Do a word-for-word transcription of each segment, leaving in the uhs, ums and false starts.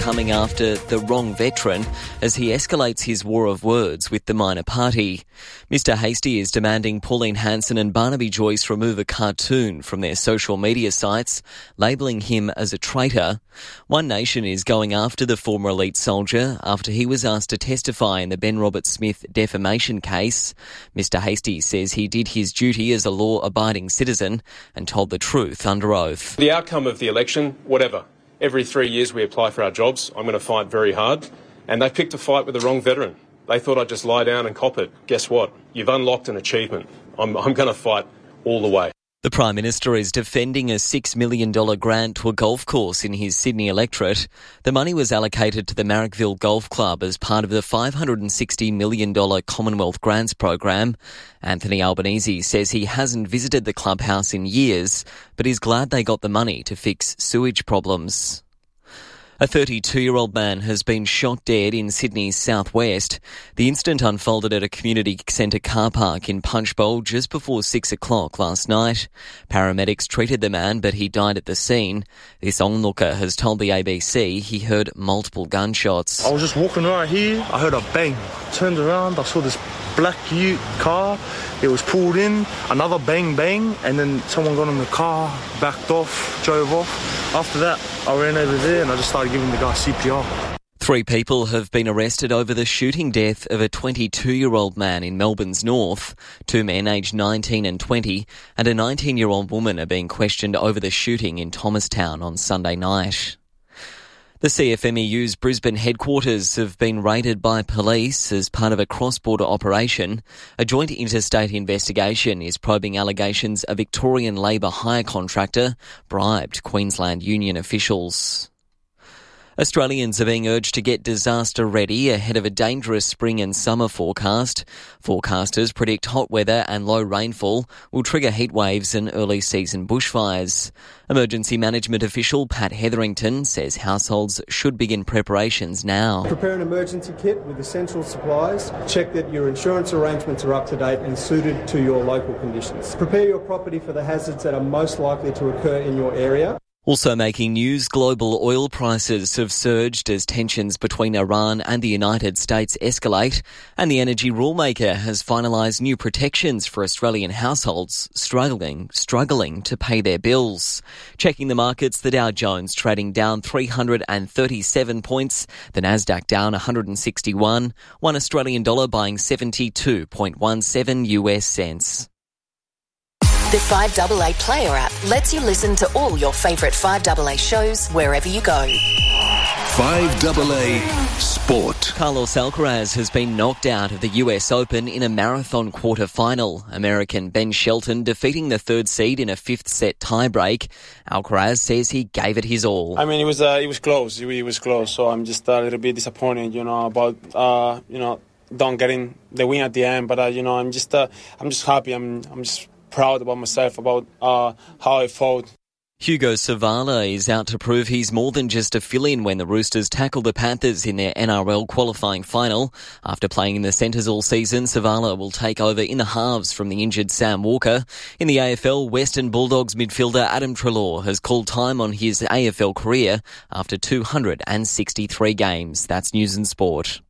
coming after the wrong veteran as he escalates his war of words with the minor party. Mister Hastie is demanding Pauline Hanson and Barnaby Joyce remove a cartoon from their social media sites, labelling him as a traitor. One Nation is going after the former elite soldier after he was asked to testify in the Ben Roberts-Smith defamation case. Mister Hastie says he did his duty as a law-abiding citizen and told the truth under oath. The outcome of the election, whatever. Every three years we apply for our jobs. I'm going to fight very hard. And they picked a fight with the wrong veteran. They thought I'd just lie down and cop it. Guess what? You've unlocked an achievement. I'm, I'm going to fight all the way. The Prime Minister is defending a six million dollars grant to a golf course in his Sydney electorate. The money was allocated to the Marrickville Golf Club as part of the five hundred sixty million dollars Commonwealth Grants program. Anthony Albanese says he hasn't visited the clubhouse in years, but is glad they got the money to fix sewage problems. A thirty-two-year-old man has been shot dead in Sydney's southwest. The incident unfolded at a community centre car park in Punchbowl just before six o'clock last night. Paramedics treated the man, but he died at the scene. This onlooker has told the A B C he heard multiple gunshots. I was just walking right here. I heard a bang. Turned around. I saw this black ute car. It was pulled in. Another bang, bang. And then someone got in the car, backed off, drove off. After that, I ran over there and I just started giving the guy C P R. Three people have been arrested over the shooting death of a twenty-two-year-old man in Melbourne's north. Two men aged nineteen and twenty and a nineteen-year-old woman are being questioned over the shooting in Thomastown on Sunday night. The C F M E U's Brisbane headquarters have been raided by police as part of a cross-border operation. A joint interstate investigation is probing allegations a Victorian Labor hire contractor bribed Queensland union officials. Australians are being urged to get disaster ready ahead of a dangerous spring and summer forecast. Forecasters predict hot weather and low rainfall will trigger heat waves and early season bushfires. Emergency management official Pat Hetherington says households should begin preparations now. Prepare an emergency kit with essential supplies. Check that your insurance arrangements are up to date and suited to your local conditions. Prepare your property for the hazards that are most likely to occur in your area. Also making news, global oil prices have surged as tensions between Iran and the United States escalate, and the energy rulemaker has finalised new protections for Australian households struggling struggling to pay their bills. Checking the markets, the Dow Jones trading down three hundred thirty-seven points, the Nasdaq down one hundred sixty-one, one Australian dollar buying seventy-two point one seven U S cents. The five A A Player app lets you listen to all your favourite five A A shows wherever you go. five A A Sport. Carlos Alcaraz has been knocked out of the U S Open in a marathon quarter-final. American Ben Shelton defeating the third seed in a fifth-set tiebreak. Alcaraz says he gave it his all. I mean, it was uh, it was close. It was close. So I'm just a little bit disappointed, you know, about uh, you know, don't getting the win at the end. But uh, you know, I'm just uh, I'm just happy. I'm I'm just. proud about myself, about uh, how I fought. Hugo Savala is out to prove he's more than just a fill-in when the Roosters tackle the Panthers in their N R L qualifying final. After playing in the centres all season, Savala will take over in the halves from the injured Sam Walker. In the A F L, Western Bulldogs midfielder Adam Treloar has called time on his A F L career after two hundred sixty-three games. That's News and Sport.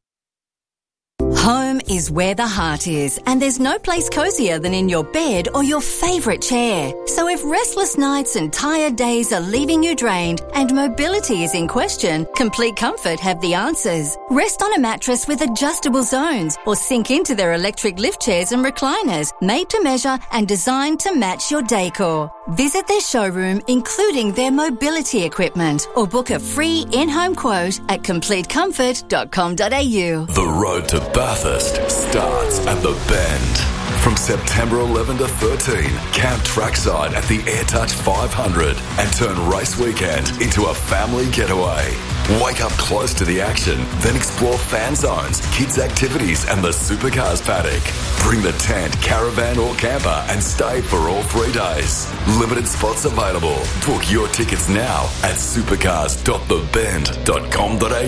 Home is where the heart is, and there's no place cozier than in your bed or your favourite chair. So if restless nights and tired days are leaving you drained and mobility is in question, Complete Comfort have the answers. Rest on a mattress with adjustable zones or sink into their electric lift chairs and recliners, made to measure and designed to match your decor. Visit their showroom, including their mobility equipment, or book a free in-home quote at complete comfort dot com dot a u. The road to Bathurst starts at the Bend. From September eleventh to thirteenth, camp trackside at the AirTouch five hundred and turn race weekend into a family getaway. Wake up close to the action, then explore fan zones, kids' activities and the supercars paddock. Bring the tent, caravan or camper and stay for all three days. Limited spots available. Book your tickets now at supercars dot the bend dot com dot a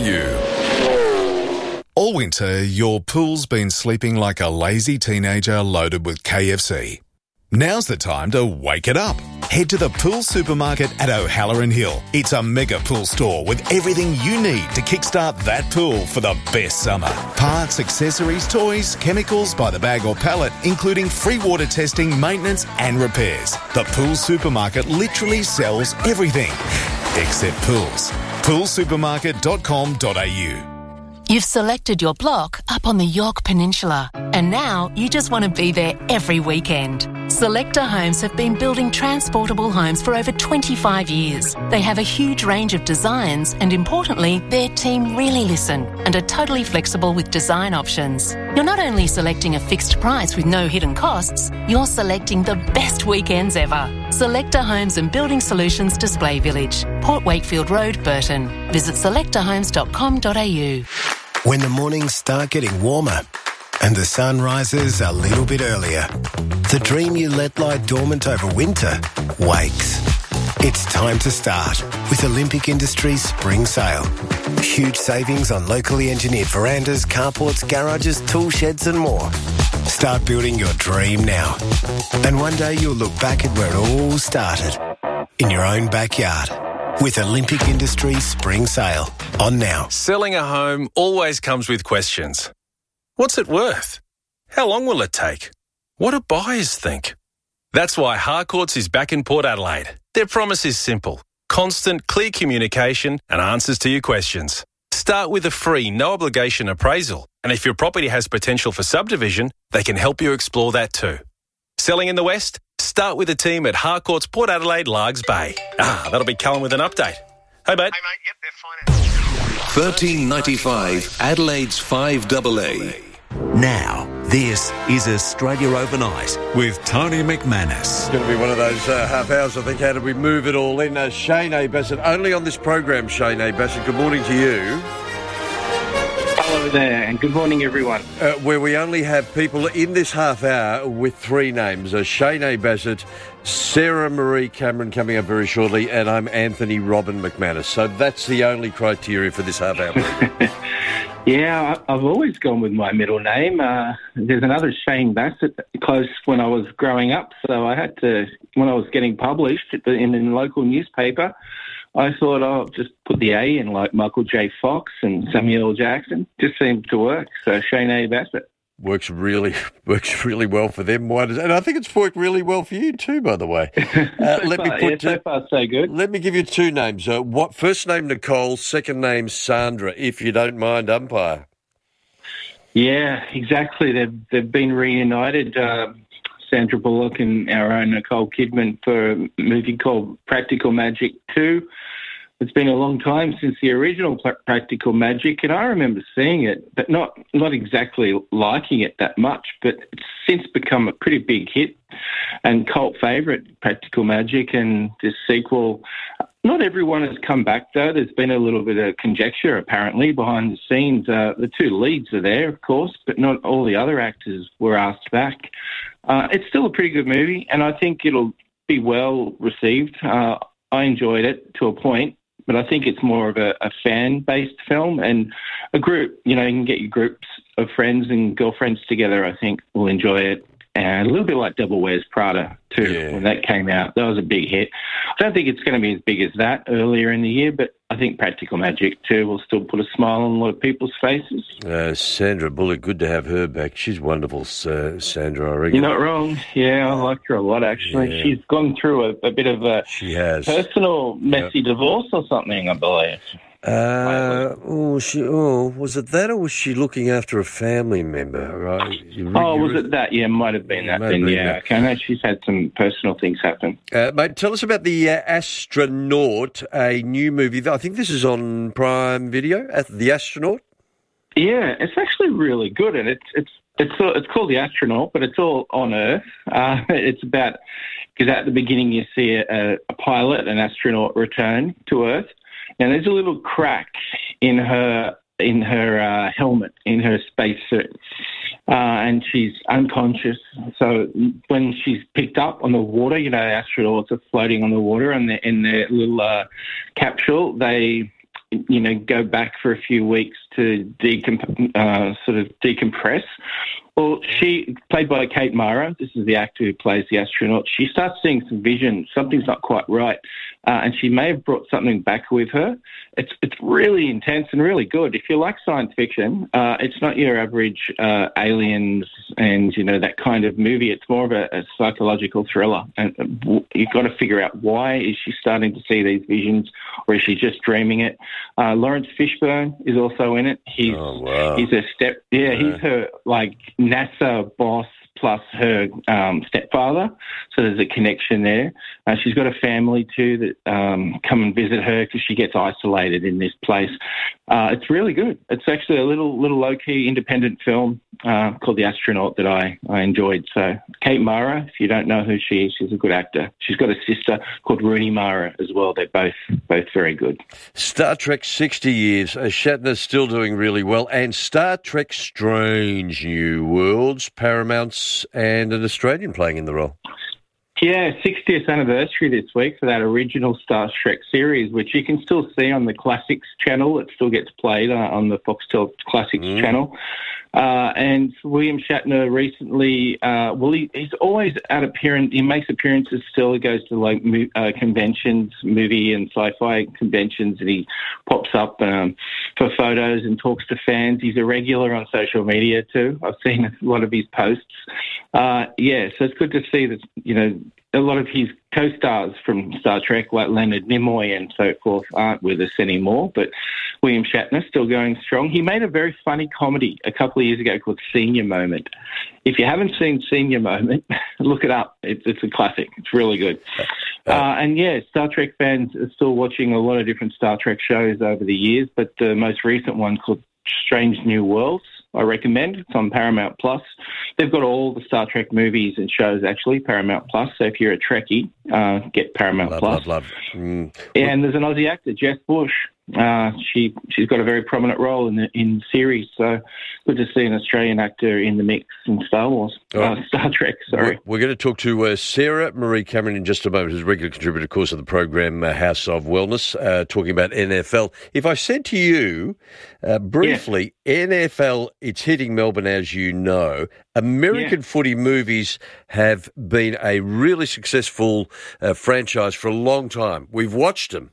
u. All winter, your pool's been sleeping like a lazy teenager loaded with K F C. Now's the time to wake it up. Head to the Pool Supermarket at O'Halloran Hill. It's a mega pool store with everything you need to kickstart that pool for the best summer. Parts, accessories, toys, chemicals by the bag or pallet, including free water testing, maintenance and repairs. The Pool Supermarket literally sells everything except pools. pool supermarket dot com dot a u. You've selected your block up on the York Peninsula, and now you just want to be there every weekend. Selector Homes have been building transportable homes for over twenty-five years. They have a huge range of designs, and importantly, their team really listen and are totally flexible with design options. You're not only selecting a fixed price with no hidden costs, you're selecting the best weekends ever. Selector Homes and Building Solutions Display Village, Port Wakefield Road, Burton. Visit selector homes dot com dot a u. When the mornings start getting warmer and the sun rises a little bit earlier, the dream you let lie dormant over winter wakes. It's time to start with Olympic Industries Spring Sale. Huge savings on locally engineered verandas, carports, garages, tool sheds and more. Start building your dream now. And one day you'll look back at where it all started, in your own backyard. With Olympic Industries Spring Sale on now. Selling a home always comes with questions. What's it worth? How long will it take? What do buyers think? That's why Harcourts is back in Port Adelaide. Their promise is simple: constant, clear communication and answers to your questions. Start with a free, no-obligation appraisal, and if your property has potential for subdivision, they can help you explore that too. Selling in the West? Start with a team at Harcourts Port Adelaide, Largs Bay. Ah, that'll be Callum with an update. Hey, mate. Hey, mate. Yep, they're fine. thirteen ninety-five, Adelaide's five A A. Now, this is Australia Overnight with Tony McManus. It's going to be one of those uh, half hours, I think. How did we move it all in? Uh, Shane A. Bassett, only on this program, Shane A. Bassett. Good morning to you. Hello there, and good morning, everyone. Uh, where we only have people in this half hour with three names. Uh, Shane A. Bassett, Sarah Marie Cameron coming up very shortly, and I'm Anthony Robin McManus. So that's the only criteria for this half hour. Yeah, I've always gone with my middle name. Uh, there's another Shane Bassett close when I was growing up, so I had to, when I was getting published in the local newspaper, I thought I'll just put the A in, like Michael J. Fox and Samuel L. Jackson. Just seemed to work. So Shane A. Bassett. Works really works really well for them. Why does, and I think it's worked really well for you too, by the way. Uh, so let far, me put yeah, so far so good. Let me give you two names. Uh, what first name Nicole, second name Sandra, if you don't mind, umpire. Yeah, exactly. They've they've been reunited. Uh, Sandra Bullock and our own Nicole Kidman for a movie called Practical Magic two. It's been a long time since the original Practical Magic, and I remember seeing it, but not not exactly liking it that much. But it's since become a pretty big hit and cult favourite, Practical Magic, and this sequel. Not everyone has come back, though. There's been a little bit of conjecture, apparently, behind the scenes. Uh, the two leads are there, of course, but not all the other actors were asked back. Uh, it's still a pretty good movie, and I think it'll be well received. Uh, I enjoyed it to a point, but I think it's more of a, a fan-based film, and a group, you know, you can get your groups of friends and girlfriends together, I think will enjoy it. And a little bit like Devil Wears Prada, too, yeah. When that came out. That was a big hit. I don't think it's going to be as big as that earlier in the year, but I think Practical Magic two will still put a smile on a lot of people's faces. Uh, Sandra Bullock, good to have her back. She's wonderful, uh, Sandra, I reckon. You're not wrong. Yeah, I like her a lot, actually. Yeah. She's gone through a, a bit of a she has. personal, messy yep. divorce or something, I believe. Uh, oh, she, oh, was it that, or was she looking after a family member? Right? You, oh, you, was it that? Yeah, might have been that then, yeah. Okay, I know she's had some personal things happen. Uh, mate, tell us about The uh, Astronaut, a new movie. I think this is on Prime Video, The Astronaut. Yeah, it's actually really good, and it's it's it's it's called The Astronaut, but it's all on Earth. Uh, it's about, because at the beginning you see a, a pilot, an astronaut return to Earth. And there's a little crack in her in her uh, helmet, in her spacesuit, uh, and she's unconscious. So when she's picked up on the water, you know, astronauts are floating on the water, and they're in their little uh, capsule, they, you know, go back for a few weeks to decomp- uh, sort of decompress. Well, she, played by Kate Mara, this is the actor who plays the astronaut, she starts seeing some vision, something's not quite right, uh, and she may have brought something back with her. It's it's really intense and really good. If you like science fiction, uh, it's not your average uh, aliens and, you know, that kind of movie. It's more of a, a psychological thriller, and uh, you've got to figure out, why is she starting to see these visions, or is she just dreaming it? Uh, Lawrence Fishburne is also in it. He's, oh, wow. he's a step, yeah, yeah, he's her, like, NASA boss plus her um, stepfather, so there's a connection there. Uh, she's got a family too that um, come and visit her because she gets isolated in this place. Uh, it's really good. It's actually a little little low-key independent film uh, called The Astronaut that I, I enjoyed. So Kate Mara, if you don't know who she is, she's a good actor. She's got a sister called Rooney Mara as well. They're both both very good. Star Trek sixty years. Uh, Shatner's still doing really well. And Star Trek Strange New Worlds, Paramount's and an Australian playing in the role. Yeah, sixtieth anniversary this week for that original Star Trek series, which you can still see on the Classics channel. It still gets played uh, on the Foxtel Classics mm. channel. Uh, and William Shatner recently, uh, well, he, he's always at appearance. He makes appearances still. He goes to like mo- uh, conventions, movie and sci-fi conventions, and he pops up um, for photos and talks to fans. He's a regular on social media too. I've seen a lot of his posts. Uh, yeah, so it's good to see that, you know, a lot of his co-stars from Star Trek, like Leonard Nimoy and so forth, aren't with us anymore, but William Shatner still going strong. He made a very funny comedy a couple of years ago called Senior Moment. If you haven't seen Senior Moment, look it up. It's, it's a classic. It's really good. Uh, and, yeah, Star Trek fans are still watching a lot of different Star Trek shows over the years, but the most recent one called Strange New Worlds, I recommend. It's on Paramount Plus. They've got all the Star Trek movies and shows, actually, Paramount Plus. So if you're a Trekkie, uh, get Paramount love, Plus. Love, love, mm. And there's an Aussie actor, Jess Bush. Uh, she, she's got a very prominent role in the in the series, so good to see an Australian actor in the mix in Star Wars. Right. Uh, Star Trek, sorry. We're, we're going to talk to uh, Sarah Marie Cameron in just a moment, who's a regular contributor, of course, of the program uh, House of Wellness, uh, talking about N F L. If I said to you uh, briefly, yeah. N F L, it's hitting Melbourne, as you know. American yeah. footy movies have been a really successful uh, franchise for a long time. We've watched them.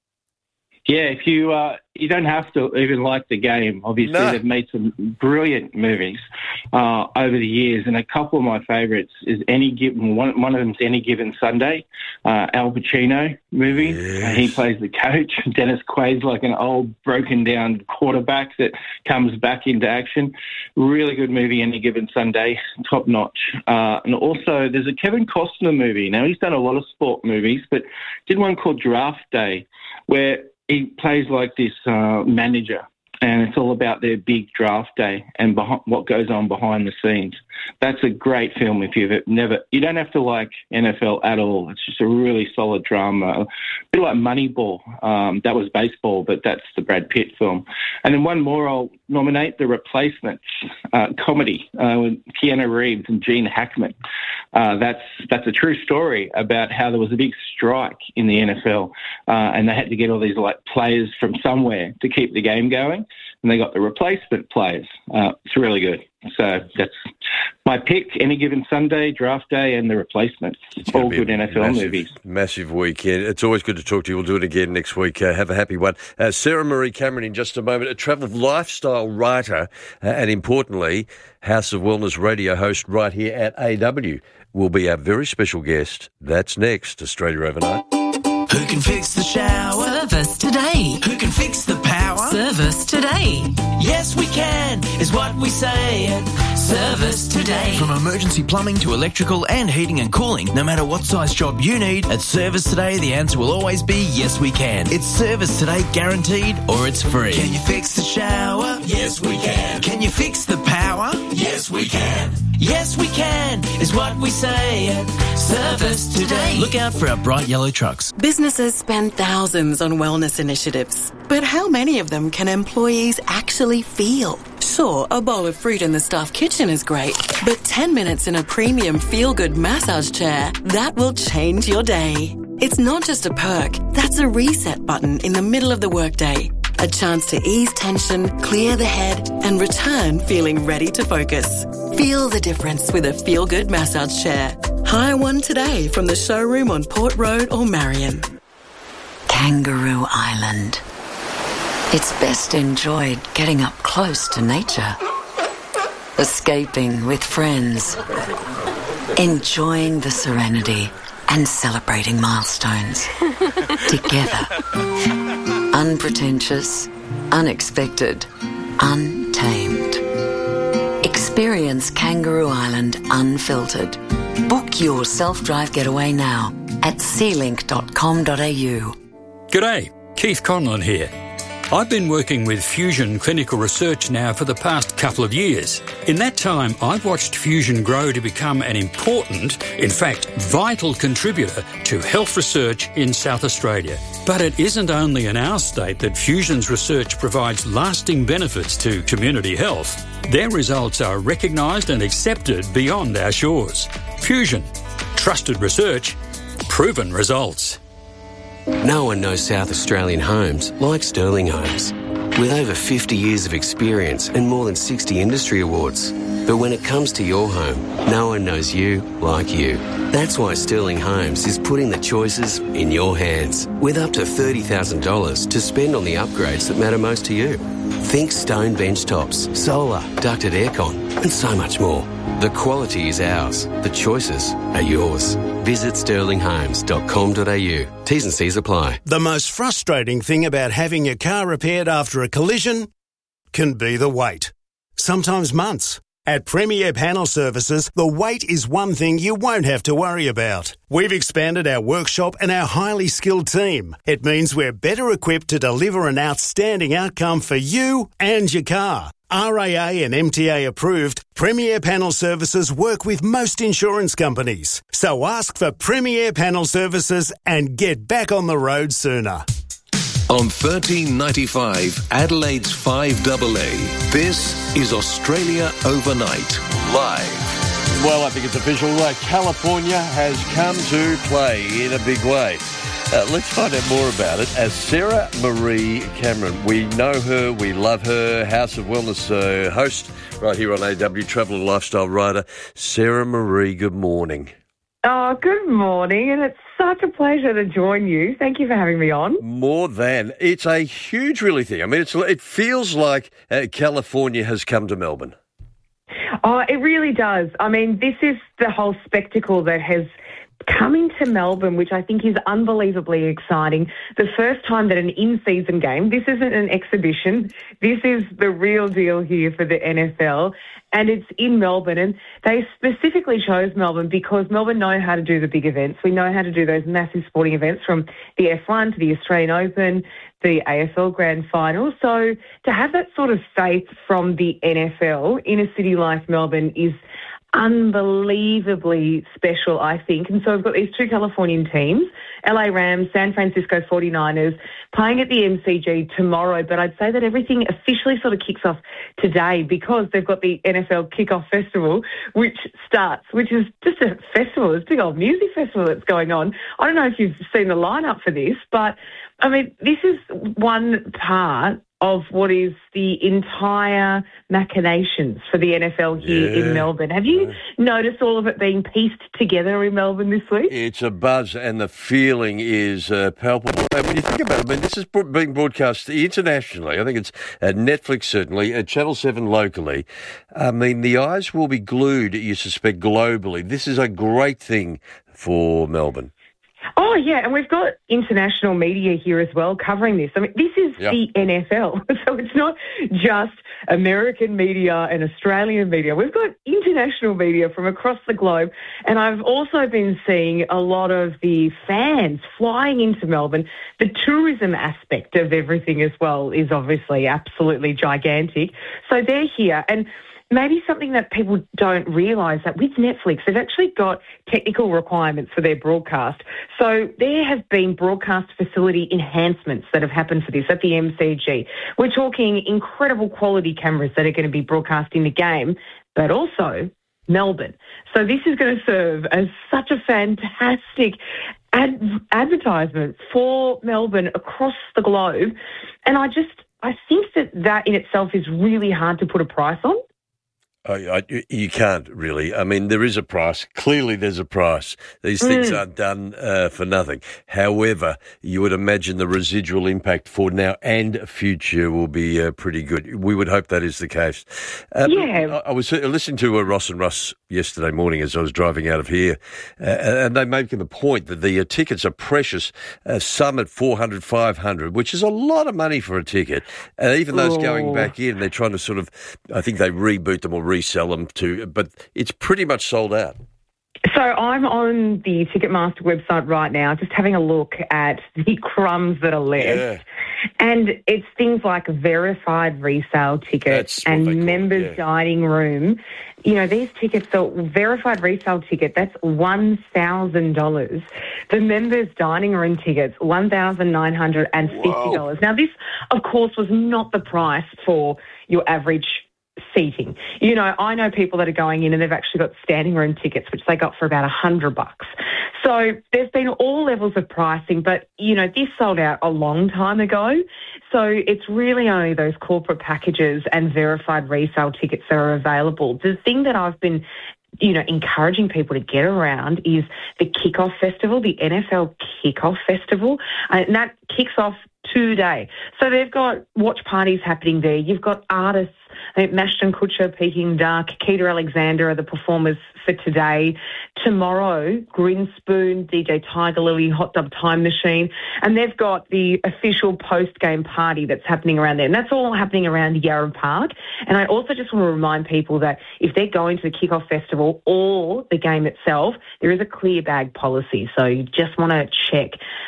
Yeah, if you uh, you don't have to even like the game. Obviously, no. They've made some brilliant movies uh, over the years, and a couple of my favourites is Any Given. One, one of them's Any Given Sunday, uh, Al Pacino movie. Yes. Uh, he plays the coach. Dennis Quaid's like an old, broken down quarterback that comes back into action. Really good movie, Any Given Sunday, top notch. Uh, and also, there's a Kevin Costner movie. Now he's done a lot of sport movies, but did one called Draft Day, where he plays like this uh, manager, and it's all about their big draft day and beh- what goes on behind the scenes. That's a great film if you've never... You don't have to like N F L at all. It's just a really solid drama. A bit like Moneyball. Um, that was baseball, but that's the Brad Pitt film. And then one more I'll nominate, The Replacements, uh, comedy uh, with Keanu Reeves and Gene Hackman. Uh, that's that's a true story about how there was a big strike in the N F L, uh, and they had to get all these like players from somewhere to keep the game going, and they got the replacement players. Uh, it's really good. So that's my pick, Any Given Sunday, Draft Day, and The Replacements. All good N F L massive, movies. Massive weekend. It's always good to talk to you. We'll do it again next week. Uh, have a happy one. Uh, Sarah Marie Cameron in just a moment, a travel lifestyle writer, uh, and importantly, House of Wellness radio host right here at A W. Will be our very special guest. That's next, Australia Overnight. Who can fix the shower? Service today. Who can fix the power? Service today. Yes, we can, is what we say at Service Today. From emergency plumbing to electrical and heating and cooling, no matter what size job you need, at Service Today, the answer will always be yes, we can. It's Service Today guaranteed, or it's free. Can you fix the shower? Yes, we can. Can you fix the power? Yes, we can. Yes, we can, is what we say at Service Today. Look out for our bright yellow trucks. Businesses spend thousands on wellness initiatives, but how many of them can employees actually feel? Sure, a bowl of fruit in the staff kitchen is great, but ten minutes in a premium feel-good massage chair, that will change your day. It's not just a perk, that's a reset button in the middle of the workday. A chance to ease tension, clear the head, and return feeling ready to focus. Feel the difference with a feel-good massage chair. Hire one today from the showroom on Port Road or Marion. Kangaroo Island. It's best enjoyed getting up close to nature. Escaping with friends. Enjoying the serenity and celebrating milestones. Together. Unpretentious, unexpected, untamed. Experience Kangaroo Island unfiltered. Book your self-drive getaway now at sea link dot com dot a u. G'day, Keith Conlon here. I've been working with Fusion Clinical Research now for the past couple of years. In that time, I've watched Fusion grow to become an important, in fact, vital contributor to health research in South Australia. But it isn't only in our state that Fusion's research provides lasting benefits to community health. Their results are recognised and accepted beyond our shores. Fusion. Trusted research. Proven results. No one knows South Australian homes like Sterling Homes. With over fifty years of experience and more than sixty industry awards. But when it comes to your home, no one knows you like you. That's why Sterling Homes is putting the choices in your hands, with up to thirty thousand dollars to spend on the upgrades that matter most to you. Think stone bench tops, solar, ducted aircon, and so much more. The quality is ours. The choices are yours. Visit sterling homes dot com dot a u. T's and C's apply. The most frustrating thing about having your car repaired after a collision can be the wait. Sometimes months. At Premier Panel Services, the wait is one thing you won't have to worry about. We've expanded our workshop and our highly skilled team. It means we're better equipped to deliver an outstanding outcome for you and your car. R A A and M T A approved, Premier Panel Services work with most insurance companies. So ask for Premier Panel Services and get back on the road sooner. On thirteen ninety-five, Adelaide's five A A, this is Australia Overnight, live. Well, I think it's official. Uh, California has come to play in a big way. Uh, let's find out more about it as Sarah Marie Cameron. We know her, we love her, House of Wellness uh, host right here on A W, travel and lifestyle writer. Sarah Marie, good morning. Oh, good morning, and it's such a pleasure to join you. Thank you for having me on. More than. It's a huge, really thing. I mean, it's, it feels like uh, California has come to Melbourne. Oh, it really does. I mean, this is the whole spectacle that has coming to Melbourne, which I think is unbelievably exciting. The first time that an in-season game, this isn't an exhibition, this is the real deal here for the N F L, and it's in Melbourne. And they specifically chose Melbourne because Melbourne know how to do the big events. We know how to do those massive sporting events, from the F one to the Australian Open, the A F L Grand Final. So to have that sort of faith from the N F L in a city like Melbourne is unbelievably special, I think. And so we've got these two Californian teams, L A Rams, San Francisco forty-niners, playing at the M C G tomorrow. But I'd say that everything officially sort of kicks off today because they've got the N F L Kickoff Festival, which starts, which is just a festival, it's a big old music festival that's going on. I don't know if you've seen the lineup for this, but I mean, this is one part of what is the entire machinations for the N F L here yeah. in Melbourne. Have you yeah. noticed all of it being pieced together in Melbourne this week? It's a buzz and the feeling is uh, palpable. And when you think about it, I mean, this is being broadcast internationally. I think it's at Netflix, certainly, at Channel seven locally. I mean, the eyes will be glued, you suspect, globally. This is a great thing for Melbourne. Oh, yeah, and we've got international media here as well covering this. I mean, this is yep. the N F L, so it's not just American media and Australian media. We've got international media from across the globe, and I've also been seeing a lot of the fans flying into Melbourne. The tourism aspect of everything as well is obviously absolutely gigantic. So they're here, and maybe something that people don't realise, that with Netflix, they've actually got technical requirements for their broadcast. So there have been broadcast facility enhancements that have happened for this at the M C G. We're talking incredible quality cameras that are going to be broadcasting the game, but also Melbourne. So this is going to serve as such a fantastic ad- advertisement for Melbourne across the globe. And I just I think that that in itself is really hard to put a price on. I, I, you can't really. I mean, there is a price. Clearly, there's a price. These things Mm. aren't done uh, for nothing. However, you would imagine the residual impact for now and future will be uh, pretty good. We would hope that is the case. Um, Yeah. I, I was uh, listening to uh, Ross and Russ yesterday morning as I was driving out of here, uh, and they making the point that the uh, tickets are precious, uh, some at four hundred, five hundred, which is a lot of money for a ticket. And even those going Oh. back in, they're trying to sort of, I think they reboot them or resell them to, but it's pretty much sold out. So I'm on the Ticketmaster website right now, just having a look at the crumbs that are left. Yeah. And it's things like verified resale tickets That's what they call and it, members yeah. dining room. You know, these tickets, the verified resale ticket, that's one thousand dollars. The members dining room tickets, one thousand nine hundred fifty dollars. Now, this, of course, was not the price for your average seating. You know, I know people that are going in and they've actually got standing room tickets, which they got for about a hundred bucks. So there's been all levels of pricing, but, you know, this sold out a long time ago. So it's really only those corporate packages and verified resale tickets that are available. The thing that I've been you know, encouraging people to get around is the Kickoff Festival, the N F L Kickoff Festival, and that kicks off today. So they've got watch parties happening there. You've got artists, I think Mashton Kutcher, Peking Duck, Keita Alexander are the performers for today. Tomorrow, Grinspoon, D J Tiger Lily, Hot Tub Time Machine, and they've got the official post-game party that's happening around there. And that's all happening around Yarra Park. And I also just want to remind people that if they're going to the Kickoff Festival or the game itself, there is a clear bag policy. So you just want to check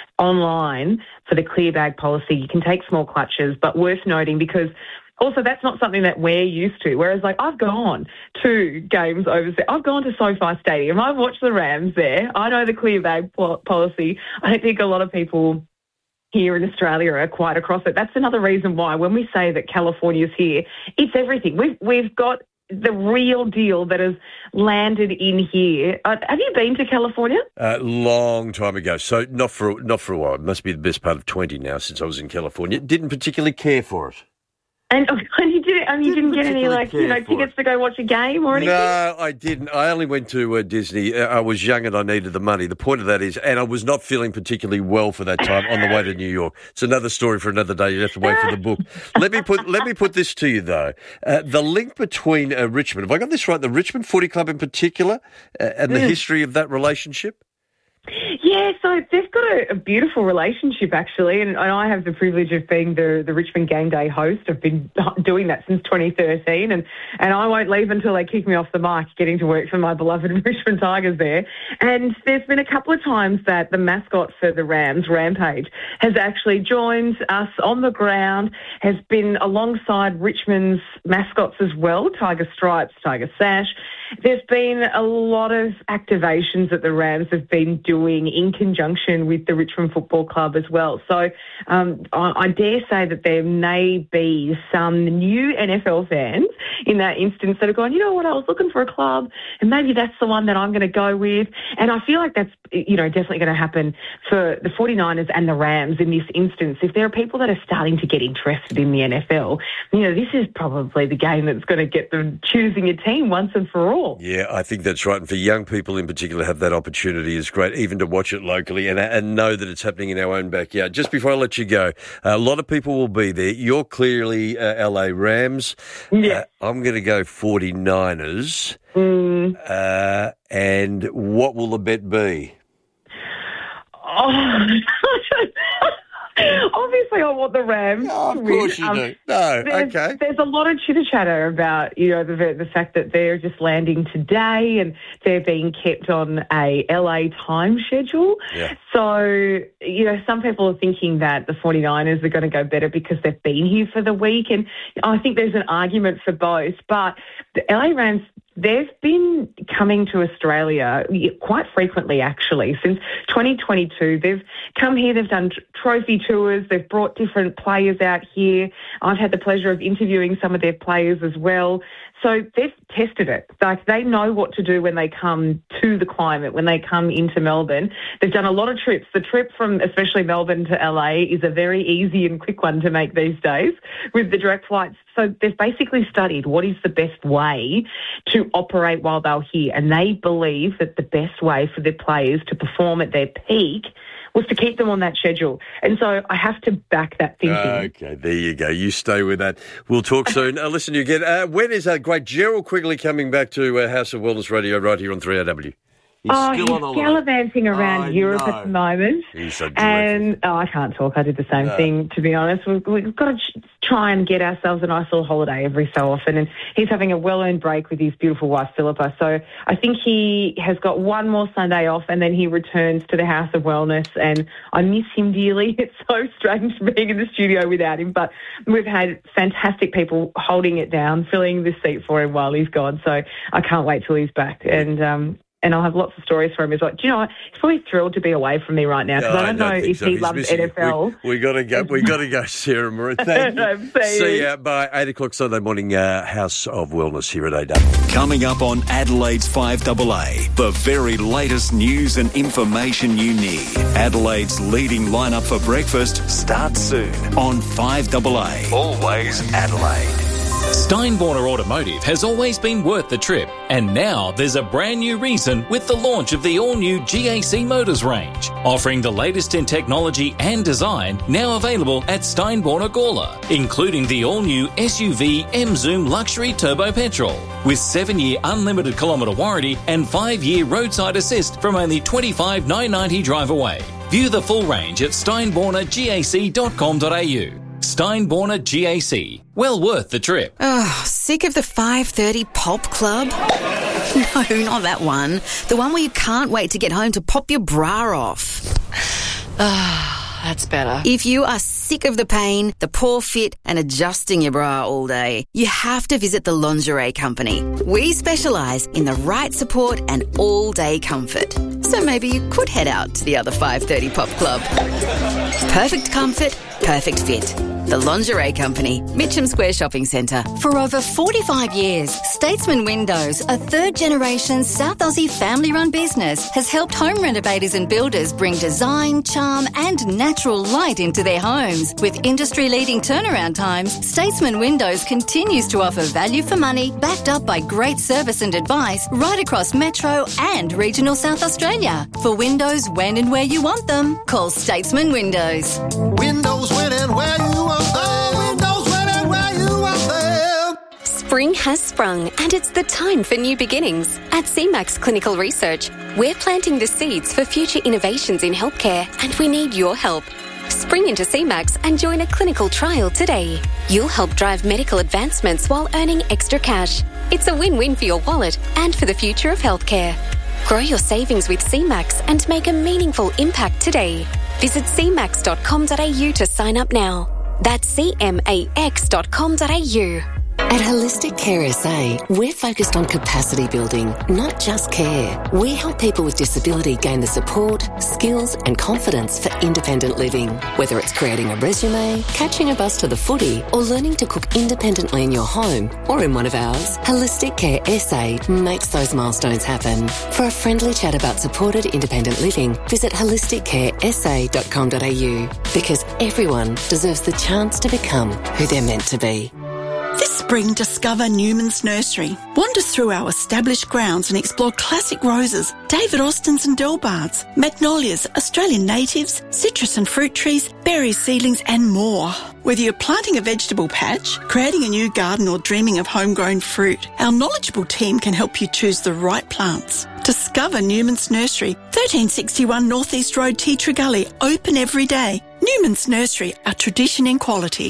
online for the clear bag policy. You can take small clutches, but worth noting because also that's not something that we're used to. Whereas, like, I've gone to games overseas. I've gone to SoFi Stadium. I've watched the Rams there. I know the clear bag po- policy. I don't think a lot of people here in Australia are quite across it. That's another reason why when we say that California's here, it's everything. We've, we've got the real deal that has landed in here. Uh, have you been to California? A uh, long time ago. So not for not for a while. It must be the best part of twenty now since I was in California. Didn't particularly care for it. And, and you did. I mean, you didn't, didn't get any like you know tickets it. to go watch a game or anything. No, I didn't. I only went to uh, Disney. I was young and I needed the money. The point of that is, and I was not feeling particularly well for that time on the way to New York. It's another story for another day. You have to wait for the book. Let me put let me put this to you though. Uh, the link between uh, Richmond, have I got this right? The Richmond Footy Club in particular, uh, and the mm. history of that relationship. Yeah, so they've got a, a beautiful relationship, actually, and, and I have the privilege of being the, the Richmond Game Day host. I've been doing that since twenty thirteen, and, and I won't leave until they kick me off the mic, getting to work for my beloved Richmond Tigers there. And there's been a couple of times that the mascot for the Rams, Rampage, has actually joined us on the ground, has been alongside Richmond's mascots as well, Tiger Stripes, Tiger Sash. There's been a lot of activations that the Rams have been doing in conjunction with the Richmond Football Club as well. So um, I, I dare say that there may be some new N F L fans in that instance that are going, you know what, I was looking for a club and maybe that's the one that I'm going to go with. And I feel like that's, you know, definitely going to happen for the forty-niners and the Rams in this instance. If there are people that are starting to get interested in the N F L, you know, this is probably the game that's going to get them choosing a team once and for all. Yeah, I think that's right. And for young people in particular to have that opportunity is great, even to watch it locally and, and know that it's happening in our own backyard. Just before I let you go, a lot of people will be there. You're clearly uh, L A Rams. Yeah. Uh, I'm going to go forty-niners. Mm. Uh, and what will the bet be? Oh, obviously I want the Rams. Oh, of course you um, do. No, there's, okay. There's a lot of chitter-chatter about, you know, the the fact that they're just landing today and they're being kept on a L A time schedule. Yeah. So, you know, some people are thinking that the forty-niners are going to go better because they've been here for the week. And I think there's an argument for both. But the L A Rams, they've been coming to Australia quite frequently, actually. Since twenty twenty-two, they've come here, they've done trophy tours, they've brought different players out here. I've had the pleasure of interviewing some of their players as well. So they've tested it. Like, they know what to do when they come to the climate, when they come into Melbourne. They've done a lot of trips. The trip from especially Melbourne to L A is a very easy and quick one to make these days with the direct flights. So they've basically studied what is the best way to operate while they're here. And they believe that the best way for their players to perform at their peak was to keep them on that schedule. And so I have to back that thinking. Okay, there you go. You stay with that. We'll talk soon. uh, listen, you get, uh, when is that great Gerald Quigley coming back to uh, House of Wellness Radio right here on three A W? He's oh, he's gallivanting around I Europe know. at the moment. He's so and oh, I can't talk. I did the same No. thing, to be honest. We've, we've got to ch- try and get ourselves a nice little holiday every so often. And he's having a well-earned break with his beautiful wife, Philippa. So I think he has got one more Sunday off, and then he returns to the House of Wellness. And I miss him dearly. It's so strange being in the studio without him. But we've had fantastic people holding it down, filling the seat for him while he's gone. So I can't wait till he's back. And um, and I'll have lots of stories for him as well. Do you know what? He's probably thrilled to be away from me right now, because No, I don't know think if so. he He's loves missing N F L. We, we got to go. We got to go, Sarah Marie. Thank you. See See you. you by eight o'clock Sunday morning. Uh, House of Wellness here at A W. Coming up on Adelaide's five A A, the very latest news and information you need. Adelaide's leading lineup for breakfast starts soon on five A A. Always Adelaide. Steinborner Automotive has always been worth the trip, and now there's a brand new reason with the launch of the all-new G A C Motors range, offering the latest in technology and design, now available at Steinborner Gawler, including the all-new S U V M-Zoom Luxury Turbo Petrol, with seven-year unlimited kilometre warranty and five-year roadside assist from only twenty-five thousand nine hundred ninety dollars drive away. View the full range at steinborner gac dot com dot a u. Steinborner G A C. Well worth the trip. Oh, sick of the five thirty pop club? No, not that one. The one where you can't wait to get home to pop your bra off. Ah, that's better. If you are sick of the pain, the poor fit, and adjusting your bra all day, you have to visit the Lingerie Company. We specialise in the right support and all-day comfort. So maybe you could head out to the other five thirty pop club. Perfect comfort, perfect fit. The Lingerie Company, Mitcham Square Shopping Centre. For over forty-five years, Statesman Windows, a third-generation South Aussie family-run business, has helped home renovators and builders bring design, charm and natural light into their homes. With industry-leading turnaround times, Statesman Windows continues to offer value for money, backed up by great service and advice right across Metro and regional South Australia. For windows when and where you want them, call Statesman Windows. Windows when and where you want them. Windows when and where you want them. Spring has sprung and it's the time for new beginnings. At C MAX Clinical Research, we're planting the seeds for future innovations in healthcare, and we need your help. Spring into C MAX and join a clinical trial today. You'll help drive medical advancements while earning extra cash. It's a win-win for your wallet and for the future of healthcare. Grow your savings with C MAX and make a meaningful impact today. Visit c max dot com dot a u to sign up now. That's c max dot com dot a u. At Holistic Care S A, we're focused on capacity building, not just care. We help people with disability gain the support, skills and confidence for independent living. Whether it's creating a resume, catching a bus to the footy, or learning to cook independently in your home or in one of ours, Holistic Care S A makes those milestones happen. For a friendly chat about supported independent living, visit holistic care s a dot com dot a u, because everyone deserves the chance to become who they're meant to be. This spring, discover Newman's Nursery. Wander through our established grounds and explore classic roses, David Austins and Delbards, magnolias, Australian natives, citrus and fruit trees, berry seedlings and more. Whether you're planting a vegetable patch, creating a new garden or dreaming of homegrown fruit, our knowledgeable team can help you choose the right plants. Discover Newman's Nursery, thirteen sixty-one North East Road, Teatree Gully, open every day. Newman's Nursery, a tradition in quality.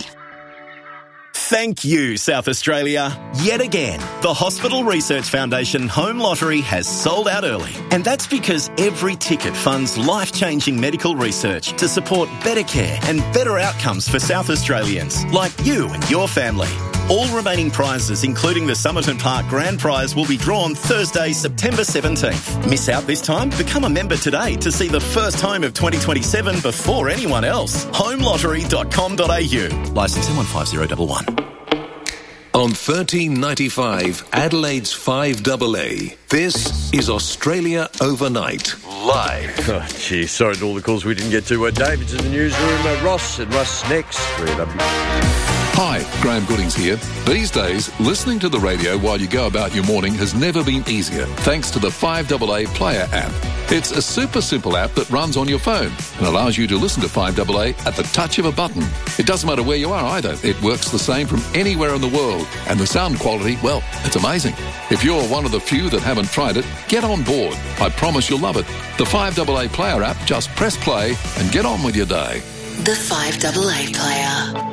Thank you, South Australia. Yet again, the Hospital Research Foundation Home Lottery has sold out early. And that's because every ticket funds life-changing medical research to support better care and better outcomes for South Australians, like you and your family. All remaining prizes, including the Somerton Park Grand Prize, will be drawn Thursday, September seventeenth. Miss out this time? Become a member today to see the first home of twenty twenty-seven before anyone else. home lottery dot com dot a u. Licence M one five zero one one. On thirteen ninety-five, Adelaide's five A A. This is Australia Overnight, live. Oh, gee, sorry to all the calls we didn't get to. Uh, David's in the newsroom. Uh, Ross and Russ next. three W. Hi, Graham Goodings here. These days, listening to the radio while you go about your morning has never been easier, thanks to the five A A Player app. It's a super simple app that runs on your phone and allows you to listen to five A A at the touch of a button. It doesn't matter where you are either. It works the same from anywhere in the world. And the sound quality, well, it's amazing. If you're one of the few that haven't tried it, get on board. I promise you'll love it. The five A A Player app, just press play and get on with your day. The five A A Player.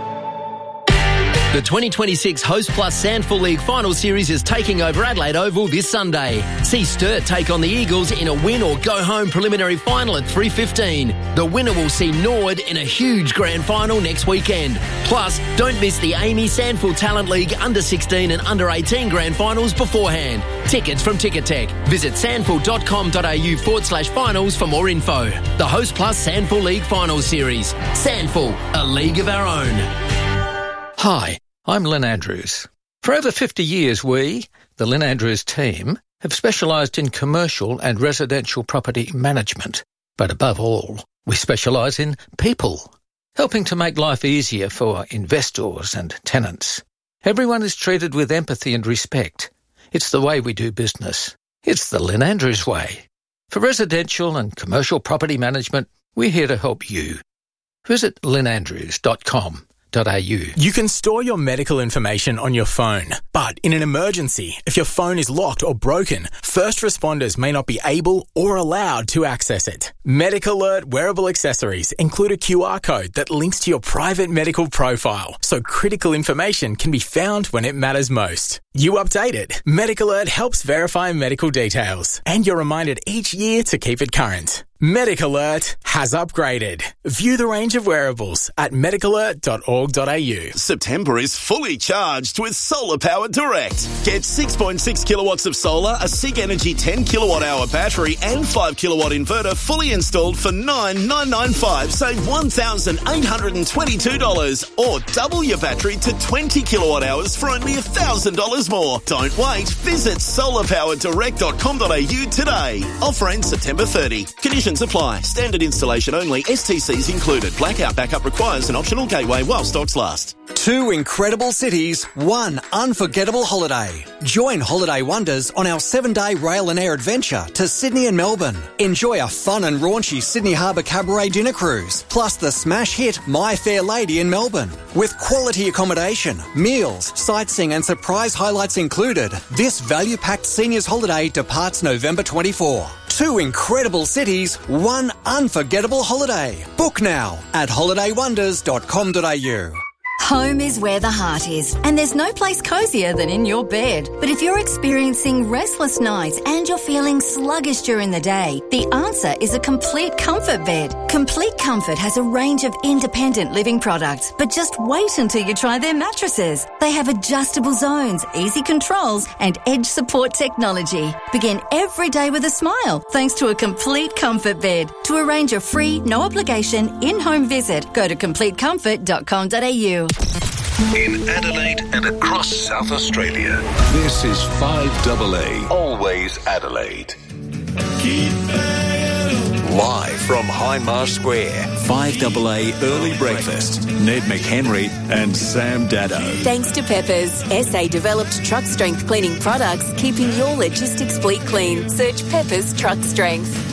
The twenty twenty-six Host Plus Sandful League Final Series is taking over Adelaide Oval this Sunday. See Sturt take on the Eagles in a win or go home preliminary final at three fifteen. The winner will see Norwood in a huge grand final next weekend. Plus, don't miss the Amy Sandful Talent League under sixteen and under eighteen grand finals beforehand. Tickets from Ticket Tech. Visit sandful.com.au forward slash finals for more info. The Host Plus Sandful League Final Series. Sandful, a league of our own. Hi, I'm Lynn Andrews. For over fifty years, we, the Lynn Andrews team, have specialised in commercial and residential property management. But above all, we specialise in people, helping to make life easier for investors and tenants. Everyone is treated with empathy and respect. It's the way we do business. It's the Lynn Andrews way. For residential and commercial property management, we're here to help you. Visit lynn andrews dot com. You can store your medical information on your phone, but in an emergency, if your phone is locked or broken, first responders may not be able or allowed to access it. MedicAlert wearable accessories include a Q R code that links to your private medical profile, so critical information can be found when it matters most. You update it. MedicAlert helps verify medical details, and you're reminded each year to keep it current. MedicAlert has upgraded. View the range of wearables at medic alert dot org dot a u. September is fully charged with Solar Power Direct. Get six point six kilowatts of solar, a SIG Energy ten kilowatt hour battery and five kilowatt inverter fully installed for nine thousand nine hundred ninety-five dollars. Save one thousand eight hundred twenty-two dollars or double your battery to twenty kilowatt hours for only one thousand dollars more. Don't wait. Visit solar power direct dot com dot a u today. Offer ends September thirtieth. Conditions apply. Standard installation only. S T Cs included. Blackout backup requires an optional gateway while stocks last. Two incredible cities, one unforgettable holiday. Join Holiday Wonders on our seven-day rail and air adventure to Sydney and Melbourne. Enjoy a fun and raunchy Sydney Harbour Cabaret dinner cruise, plus the smash hit My Fair Lady in Melbourne. With quality accommodation, meals, sightseeing and surprise highlights included, this value-packed seniors holiday departs November twenty-fourth. Two incredible cities, one unforgettable holiday. Book now at holiday wonders dot com dot a u. Home is where the heart is, and there's no place cozier than in your bed. But if you're experiencing restless nights and you're feeling sluggish during the day, the answer is a Complete Comfort bed. Complete Comfort has a range of independent living products, but just wait until you try their mattresses. They have adjustable zones, easy controls, and edge support technology. Begin every day with a smile thanks to a Complete Comfort bed. To arrange a free, no obligation, in-home visit, go to complete comfort dot com dot a u. In Adelaide and across South Australia, this is five A A, always Adelaide. Live from Hindmarsh Square, five A A Early Breakfast, Ned McHenry and Sam Dado. Thanks to Peppers, S A-developed truck strength cleaning products, keeping your logistics fleet clean. Search Peppers Truck Strength.